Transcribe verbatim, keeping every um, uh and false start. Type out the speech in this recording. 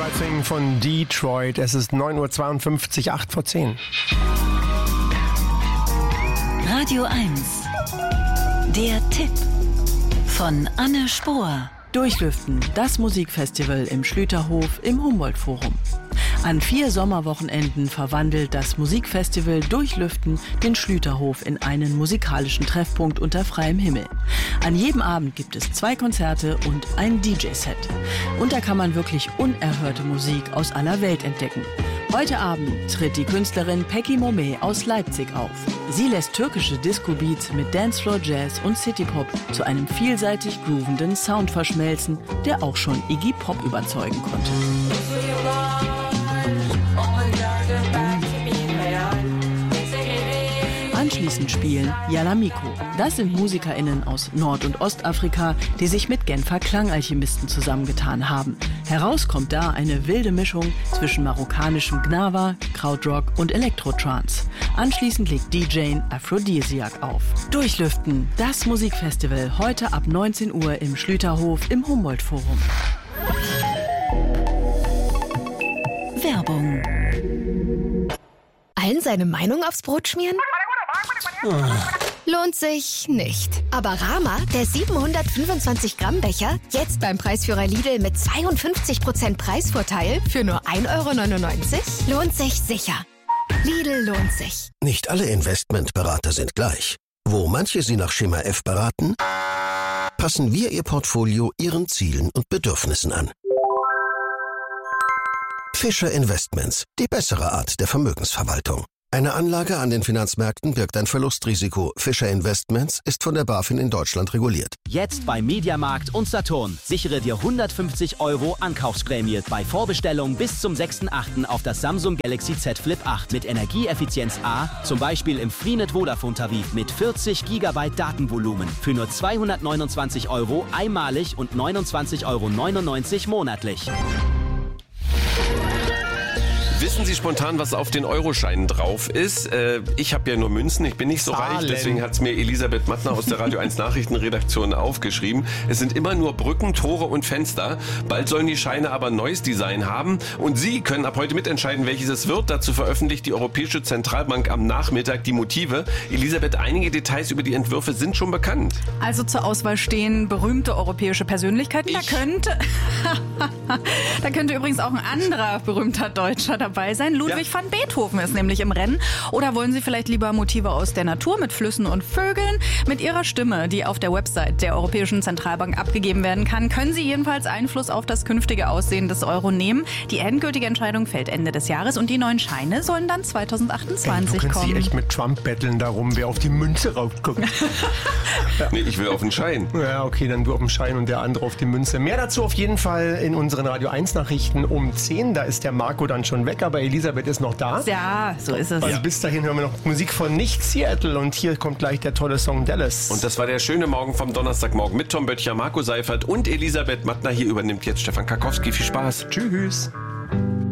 Right Thing von Detroit. Es ist neun Uhr zweiundfünfzig, acht vor zehn. Radio eins. Der Tipp von Anne Spohr. Durchlüften, das Musikfestival im Schlüterhof im Humboldt-Forum. An vier Sommerwochenenden verwandelt das Musikfestival Durchlüften den Schlüterhof in einen musikalischen Treffpunkt unter freiem Himmel. An jedem Abend gibt es zwei Konzerte und ein D J-Set. Und da kann man wirklich unerhörte Musik aus aller Welt entdecken. Heute Abend tritt die Künstlerin Peki Momeh aus Leipzig auf. Sie lässt türkische Disco-Beats mit Dancefloor Jazz und City-Pop zu einem vielseitig groovenden Sound verschmelzen, der auch schon Iggy Pop überzeugen konnte. Anschließend spielen Yalamiko. Das sind MusikerInnen aus Nord- und Ostafrika, die sich mit Genfer Klangalchemisten zusammengetan haben. Heraus kommt da eine wilde Mischung zwischen marokkanischem Gnawa, Krautrock und Elektrotrance. Anschließend legt D J Aphrodisiac auf. Durchlüften, das Musikfestival, heute ab neunzehn Uhr im Schlüterhof im Humboldt-Forum. Werbung. Allen seine Meinung aufs Brot schmieren? Lohnt sich nicht. Aber Rama, der siebenhundertfünfundzwanzig Gramm Becher, jetzt beim Preisführer Lidl mit zweiundfünfzig Prozent Preisvorteil für nur ein Euro neunundneunzig, lohnt sich sicher. Lidl lohnt sich. Nicht alle Investmentberater sind gleich. Wo manche Sie nach Schema F beraten, passen wir Ihr Portfolio Ihren Zielen und Bedürfnissen an. Fischer Investments, die bessere Art der Vermögensverwaltung. Eine Anlage an den Finanzmärkten birgt ein Verlustrisiko. Fischer Investments ist von der BaFin in Deutschland reguliert. Jetzt bei Mediamarkt und Saturn. Sichere dir hundertfünfzig Euro Ankaufsprämie bei Vorbestellung bis zum sechsten achten auf das Samsung Galaxy Z Flip acht mit Energieeffizienz A, zum Beispiel im Freenet Vodafone Tarif mit vierzig Gigabyte Datenvolumen für nur zweihundertneunundzwanzig Euro einmalig und neunundzwanzig Euro neunundneunzig monatlich. Wissen Sie spontan, was auf den Euroscheinen drauf ist? Äh, ich habe ja nur Münzen, ich bin nicht so Zahlen. reich, deswegen hat es mir Elisabeth Mattner aus der Radio eins Nachrichtenredaktion aufgeschrieben. Es sind immer nur Brücken, Tore und Fenster. Bald sollen die Scheine aber neues Design haben und Sie können ab heute mitentscheiden, welches es wird. Dazu veröffentlicht die Europäische Zentralbank am Nachmittag die Motive. Elisabeth, einige Details über die Entwürfe sind schon bekannt. Also zur Auswahl stehen berühmte europäische Persönlichkeiten. Ich. Da könnte, da könnte übrigens auch ein anderer berühmter Deutscher dabei sein. Ludwig Ja. van Beethoven ist nämlich im Rennen. Oder wollen Sie vielleicht lieber Motive aus der Natur mit Flüssen und Vögeln? Mit Ihrer Stimme, die auf der Website der Europäischen Zentralbank abgegeben werden kann, können Sie jedenfalls Einfluss auf das künftige Aussehen des Euro nehmen. Die endgültige Entscheidung fällt Ende des Jahres und die neuen Scheine sollen dann zweitausendachtundzwanzig Ey, du kannst kommen. dich echt mit Trump betteln darum, wer auf die Münze raufguckt. Nee, ich will auf den Schein. Ja, okay, dann du auf dem Schein und der andere auf die Münze. Mehr dazu auf jeden Fall in unseren Radio eins Nachrichten um zehn. Da ist der Marco dann schon weg, aber Elisabeth ist noch da. Ja, so ist es. Also bis dahin hören wir noch Musik von Nicht Seattle und hier kommt gleich der tolle Song Dallas. Und das war der schöne Morgen vom Donnerstagmorgen mit Tom Böttcher, Marco Seifert und Elisabeth Mattner. Hier übernimmt jetzt Stefan Karkowski. Viel Spaß. Tschüss.